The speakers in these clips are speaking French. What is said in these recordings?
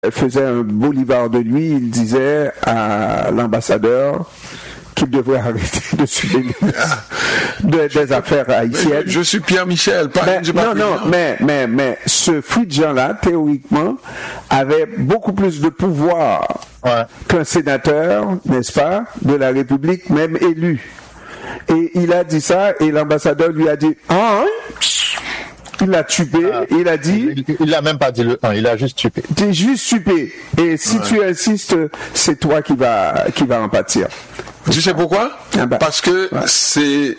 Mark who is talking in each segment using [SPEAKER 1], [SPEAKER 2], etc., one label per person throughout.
[SPEAKER 1] faisait un beau livre de lui, il disait à l'ambassadeur qu'il devrait arrêter de subir des affaires haïtiennes.
[SPEAKER 2] Je suis Pierre Michel,
[SPEAKER 1] mais ce Fridjan-là, théoriquement, avait beaucoup plus de pouvoir qu'un sénateur, n'est-ce pas, de la République, même élu. Et il a dit ça, et l'ambassadeur lui a dit, il l'a tupé, il a dit...
[SPEAKER 3] Il l'a même pas dit le 1, il a juste tupé.
[SPEAKER 1] T'es juste tupé. Et si tu insistes, c'est toi qui va en pâtir.
[SPEAKER 2] Tu sais pourquoi? Parce que c'est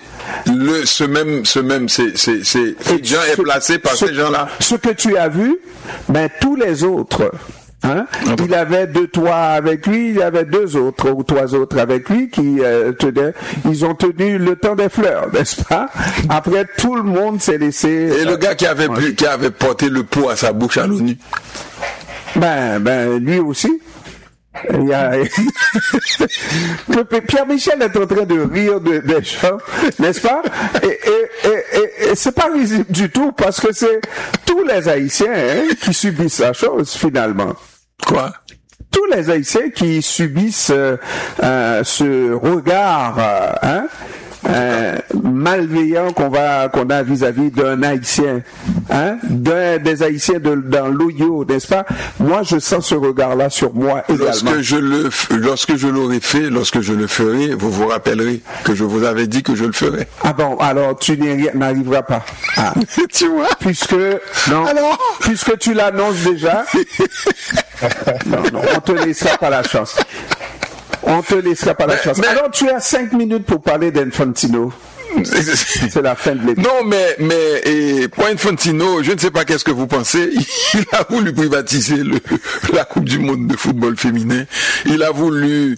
[SPEAKER 2] Fridjan est placé par ces gens-là.
[SPEAKER 1] Ce que tu as vu, tous les autres... il avait 2 toits avec lui, il y avait 2 autres ou 3 autres avec lui qui ils ont tenu le temps des fleurs, n'est-ce pas? Après, tout le monde s'est laissé...
[SPEAKER 2] Et le gars qui avait porté le pot à sa bouche à l'ONU?
[SPEAKER 1] Lui aussi. Pierre Michel est en train de rire des gens, n'est-ce pas? Et c'est pas risible du tout, parce que c'est tous les Haïtiens qui subissent la chose, finalement.
[SPEAKER 2] Quoi?
[SPEAKER 1] Tous les Haïtiens qui subissent ce regard malveillant qu'on a vis-à-vis d'un Haïtien, des Haïtiens dans l'Oyo, n'est-ce pas? Moi, je sens ce regard-là sur moi également.
[SPEAKER 2] Lorsque je l'aurai fait, lorsque je le ferai, vous vous rappellerez que je vous avais dit que je le ferai.
[SPEAKER 1] Ah bon, alors tu n'arriveras pas.
[SPEAKER 2] Tu vois?
[SPEAKER 1] Puisque tu l'annonces déjà. non, on te laissera pas la chance. Alors, tu as 5 minutes pour parler d'Infantino. C'est la fin de l'épisode.
[SPEAKER 2] Non, mais pour Infantino, je ne sais pas qu'est-ce que vous pensez. Il a voulu privatiser la Coupe du Monde de football féminin. Il a voulu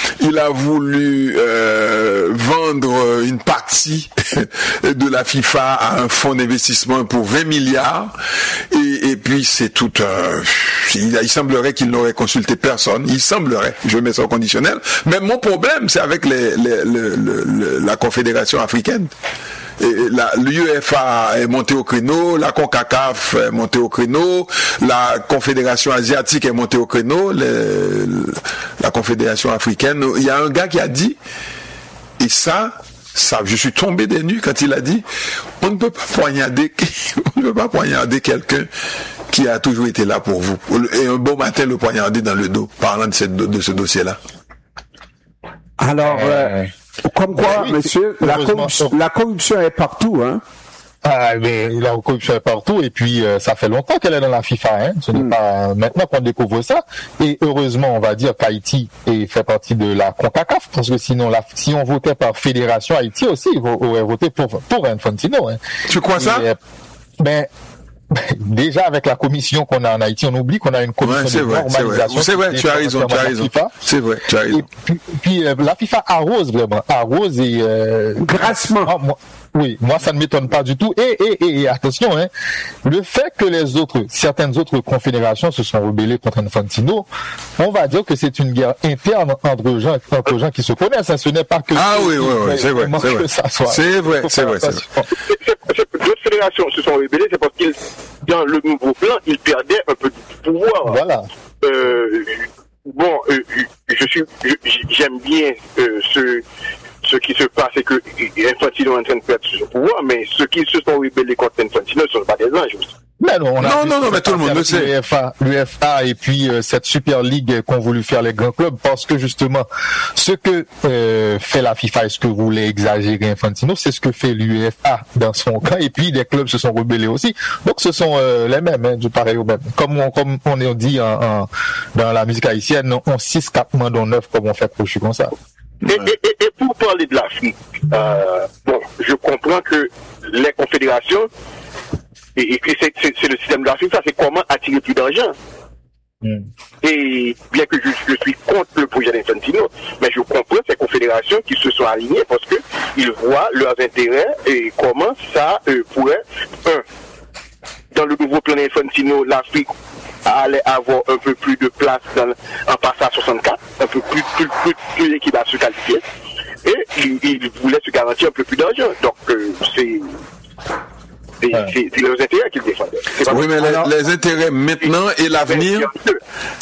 [SPEAKER 2] vendre une partie de la FIFA à un fonds d'investissement pour 20 milliards. Et puis c'est tout il semblerait qu'il n'aurait consulté personne. Il semblerait, je mets ça au conditionnel. Mais mon problème, c'est avec la Confédération africaine. L'UEFA est montée au créneau, la CONCACAF est montée au créneau, la Confédération asiatique est montée au créneau, la Confédération africaine. Il y a un gars qui a dit, et ça, je suis tombé des nues quand il a dit, on ne peut pas poignarder quelqu'un qui a toujours été là pour vous. Et un beau matin le poignarder dans le dos, parlant de ce dossier-là.
[SPEAKER 1] Alors, comme quoi, monsieur, la corruption est partout,
[SPEAKER 3] mais la corruption est partout, et puis ça fait longtemps qu'elle est dans la FIFA, Ce n'est pas maintenant qu'on découvre ça. Et heureusement, on va dire qu'Haïti fait partie de la CONCACAF, parce que sinon, si on votait par fédération, Haïti aussi aurait voté pour Infantino.
[SPEAKER 2] Tu crois ça?
[SPEAKER 3] Déjà avec la commission qu'on a en Haïti, on oublie qu'on a une commission de normalisation.
[SPEAKER 2] C'est vrai, tu as raison. C'est vrai, tu as raison.
[SPEAKER 3] Et puis la FIFA arrose et
[SPEAKER 1] grassement.
[SPEAKER 3] Moi ça ne m'étonne pas du tout. Et attention, le fait que certaines autres confédérations se sont rebellées contre Infantino, on va dire que c'est une guerre interne entre gens qui se connaissent. Ce n'est pas que
[SPEAKER 2] c'est vrai. C'est vrai.
[SPEAKER 4] D'autres fédérations se sont rebellées, c'est parce qu'ils, dans le nouveau plan, ils perdaient un peu de pouvoir.
[SPEAKER 3] Voilà.
[SPEAKER 4] J'aime bien ce qui se passe, c'est que Infantino est en train de perdre son pouvoir, mais ceux qui se sont rebellés contre Infantino ne sont pas des anges aussi.
[SPEAKER 3] Mais non,
[SPEAKER 2] mais tout le monde le sait.
[SPEAKER 3] L'UEFA et puis cette Super League qu'ont voulu faire les grands clubs, parce que justement, ce que fait la FIFA, est-ce que vous voulez exagérer Infantino, c'est ce que fait l'UEFA dans son cas, et puis les clubs se sont rebellés aussi. Donc ce sont les mêmes, du pareil au même. Comme on est dit dans la musique haïtienne, on 6 4 mandons 9 comme on fait crochu comme ça.
[SPEAKER 4] Et pour parler de l'Afrique, je comprends que les confédérations, et puis c'est le système de l'Afrique, ça c'est comment attirer plus d'argent. Et bien que je suis contre le projet d'Infantino, mais je comprends ces confédérations qui se sont alignées parce que ils voient leurs intérêts et comment ça pourrait, dans le nouveau plan d'Infantino, l'Afrique allait avoir un peu plus de place en passant à 64, un peu plus d'équipes à se qualifier, et il voulait se garantir un peu plus d'argent. Donc C'est leurs intérêts qu'ils défendent.
[SPEAKER 2] Oui, mais les intérêts maintenant et l'avenir,